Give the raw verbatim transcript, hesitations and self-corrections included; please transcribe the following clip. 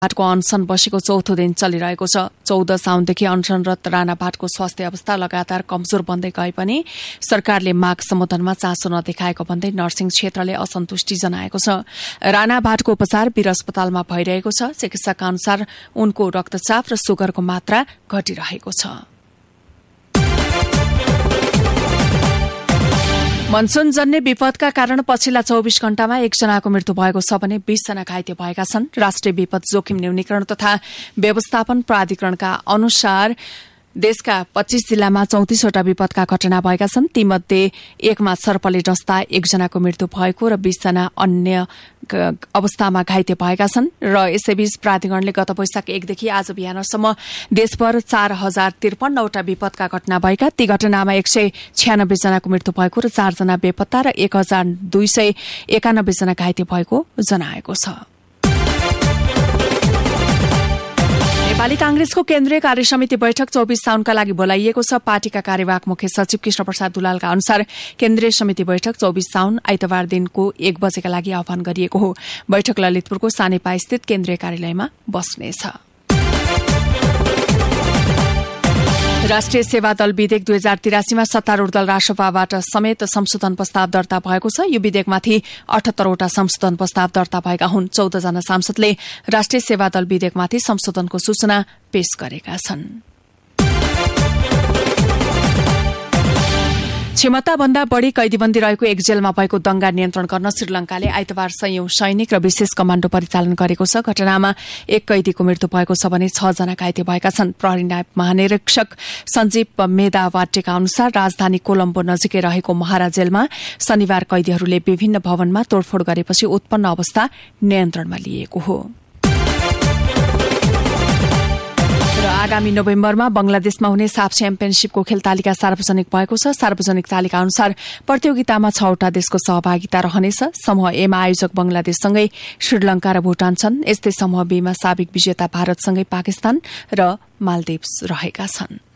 भाटको अनसन बसेको चौथो दिन चलिरहेको छ। चौध साउनदेखि अनसनरत राणा भाटको स्वास्थ्य अवस्था लगातार कमजोर बन्दै गए पनि सरकारले माग सम्बोधनमा चासो नदेखाएको भन्दै नर्सिङ क्षेत्रले असन्तुष्टि जनाएको छ। राणा भाटको उपचार वीर अस्पतालमा भइरहेको छ। चिकित्सकका अनुसार उनको रक्तचाप र सुगरको मात्रा घटिरहेको छ। मनसून जन्य विपदका कारण पछिल्ला चौविस घण्टामा एकजनाको मृत्यु भएको छ भने बीसजना घाइते भएका छन्। राष्ट्रिय विपद जोखिम न्यूनीकरण तथा व्यवस्थापन प्राधिकरणका अनुसार देशका पच्चीस जिल्लामा चौतिसवटा विपदका घटना भएका छन्। तीमध्ये एकमा सर्पले डस्दा एकजनाको मृत्यु भएको र बीसजना अन्य अवस्थामा घाइते भएका छन्। र यसैबीच प्राधिकरणले गत वैशाख एकदेखि आज बिहानसम्म देशभर चार हजार त्रिपन्नवटा विपदका घटना भएका, ती घटनामा एक सय छ्यानब्बे जनाको मृत्यु भएको र चारजना बेपत्ता र एक हजार दुई सय एकानब्बे जना घाइते भएको जनाएको छ। नेपाली कांग्रेसको केन्द्रीय कार्यसमिति बैठक चौबिस साउनका लागि बोलाइएको छ। पार्टीका कार्यवाहक मुख्य सचिव कृष्ण प्रसाद दुलालका अनुसार केन्द्रीय समिति बैठक चौबिस साउन आइतबार दिनको एक बजेका लागि आह्वान गरिएको हो। बैठक ललितपुरको सानेपा स्थित केन्द्रीय कार्यालयमा बस्नेछ। राष्ट्रिय सेवा दल विधेयक दुई हजार तिरासीमा सत्तारूढ़ दल राष्ट्रपाबाट समेत संशोधन प्रस्ताव दर्ता भएको छ। यो विधेयकमाथि अठहत्तरवटा संशोधन प्रस्ताव दर्ता भएका हुन्। चौधजना सांसदले राष्ट्रिय सेवा दल विधेयकमाथि संशोधनको सूचना पेश गरेका छन्। क्षमताभन्दा बढ़ी कैदीबन्दी रहेको एक जेलमा भएको दंगा नियन्त्रण गर्न श्रीलंकाले आइतबार सयौं सैनिक र विशेष कमाण्डो परिचालन गरेको छ। घटनामा एक कैदीको मृत्यु भएको छ भने छ जना घाइते भएका छन्। प्रहरी नायब महानिरीक्षक सञ्जीव मेदावाटेका अनुसार राजधानी कोलम्बो नजिकै रहेको महारा जेलमा शनिबार कैदीहरूले विभिन्न भवनमा तोड़फोड़ गरेपछि उत्पन्न अवस्था नियन्त्रणमा लिएको हो। र आगामी नोभेम्बरमा बंगलादेशमा हुने साफ च्याम्पियनशीपको खेल तालिका सार्वजनिक भएको छ। सार्वजनिक तालिका अनुसार प्रतियोगितामा छवटा देशको सहभागिता रहनेछ। समूह एमा आयोजक बंगलादेशसँगै श्रीलंका र भूटान छन्। यस्तै समूह बीमा साबिक विजेता भारतसँगै पाकिस्तान र मालदिप्स रहेका छन्।